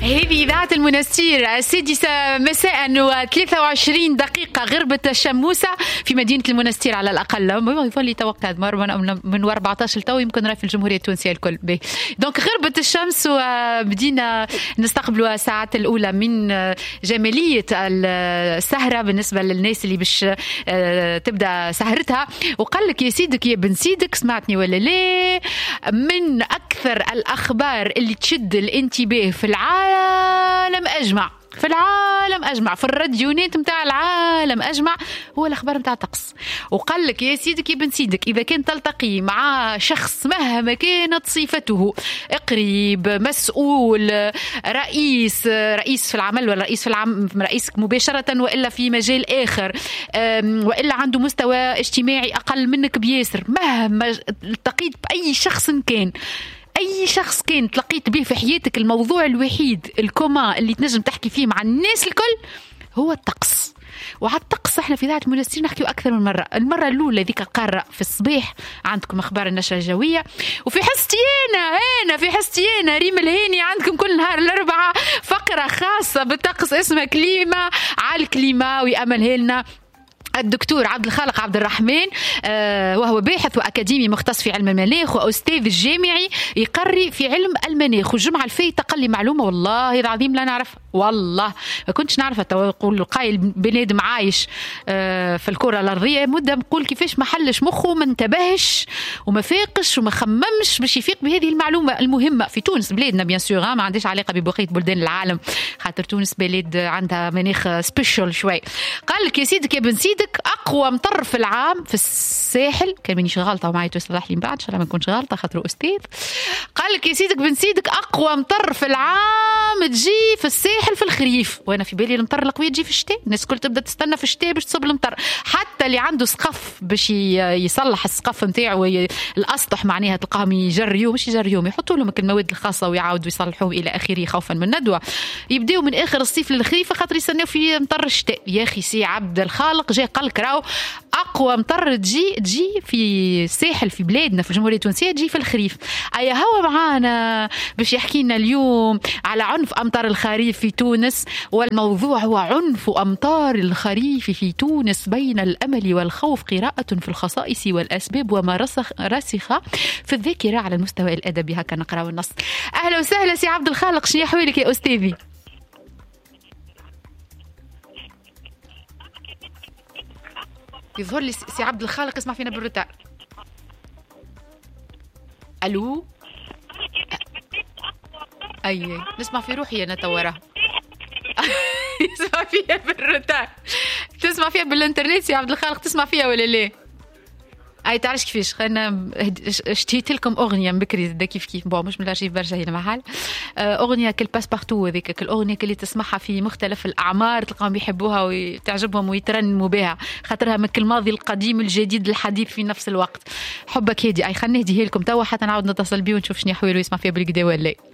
هذه إذاعة المنستير 6 مساء و23 دقيقة غربة الشموسة في مدينة المنستير على الأقل. يظل يتوقع من 14 لتو يمكن راه في الجمهورية التونسية الكل. دونك غربة الشمس وبدينا نستقبلوا الساعات الأولى من جمالية السهرة بالنسبة للناس اللي باش تبدأ سهرتها. وقال لك يا سيدك يا بن سيدك، سمعتني ولا لا؟ من أكثر الأخبار اللي تشد الانتباه في العالم أجمع، في العالم أجمع، في الراديونات متاع العالم أجمع، هو الأخبار متاع الطقس. وقال لك يا سيدك يا بن سيدك، إذا كان تلتقي مع شخص مهما كانت صفته، قريب، مسؤول، رئيس في العمل، ولا رئيسك مباشرة، وإلا في مجال آخر، وإلا عنده مستوى اجتماعي أقل منك بياسر، مهما التقيت بأي شخص كان، أي شخص كان تلقيت به في حياتك، الموضوع الوحيد الكومان اللي تنجم تحكي فيه مع الناس الكل هو الطقس. وعلى الطقس احنا في ذات المنستير نحكيو أكثر من مرة. المرة الأولى ذيك القارة في الصباح عندكم أخبار النشرة الجوية، وفي حستي أنا في حستي أنا ريم الهيني عندكم كل نهار الأربعاء فقرة خاصة بالطقس اسمها كليمة على الكليمة، ويأملها لنا الدكتور عبد الخالق عبد الرحمن، وهو باحث وأكاديمي مختص في علم المناخ وأستاذ جامعي يقري في علم المناخ. والجمعة الفايتة قال لي معلومة والله العظيم لا نعرف، والله ما كنتش نعرفها. يقول قايل بنادم عايش في الكرة الأرضية مدة، نقول كيفاش ما حلش مخه، ما انتبهش وما فاقش وما خممش باش يفيق بهذه المعلومة المهمة في تونس بلادنا. بيان سور ما عنديش علاقة ببقية بلدان العالم، خاطر تونس بلاد عندها مناخ سبيشال شوي. قال لك يا سيدك يا بن سيدك، أقوى مطر في العام في الساحل، كان مانيش غلطة ومعي تصلح لي من بعد إن شاء الله ما نكونش غلطة خاطر أستاذ. قال لك يا سيدك بن سيدك، أقوى مطر في العام تجي في الساحل في الخريف. وأنا في بالي المطر القوية تجي في الشتاء، الناس كل تبدأ تستنى في الشتاء باش تصب المطر. حتى اللي عنده سقف باش يصلح السقف نتاعو، الأسطح معناها تلقاهم يجريوه، مش يجريوهم، يحطوا لهم المواد الخاصة ويعاودوا يصلحوه إلى آخره خوفا من ندوة. يبدأوا من آخر الصيف للخريف خاطر يستناو في مطر الشتاء. يا أخي سي عبد الخالق جاي قال لك راهو أقوى مطر تجي في الساحل في بلادنا في الجمهورية التونسية تجي في الخريف. أي هو معانا باش يحكي لنا اليوم على عنف أمطار الخريف في تونس، والموضوع هو عنف أمطار الخريف في تونس بين الأمل والخوف، قراءة في الخصائص والأسباب وما رسخ في الذاكرة على المستوى الأدبي. هكا نقرأ النص. أهلا وسهلا سي عبد الخالق، شنو أحوالك يا أستاذي؟ يظهر لي سي عبد الخالق اسمع فينا بالروتار. الو اي نسمع في روحي انا تورا. يسمع فيها بالروتار، تسمع فيها بالانترنت سي عبد الخالق، تسمع فيها ولا لا؟ اي تعرفش كيفاش، خلينا اشتهيت لكم اغنيه من بكري زاد كيف بون مش من الارشيف برشا هنا محل اغنيه كل باس بارتو، هذيك الاغنيه اللي تسمعها في مختلف الاعمار تلقاهم يحبوها وتعجبهم ويترنموا بها، خاطرها من الماضي القديم الجديد الحديث في نفس الوقت. حبك هادي، اي خلينا نهديها لكم توا حتى نعاود نتصل بيه ونشوف شنو يحويلو يسمع فيها بالكدا ولا.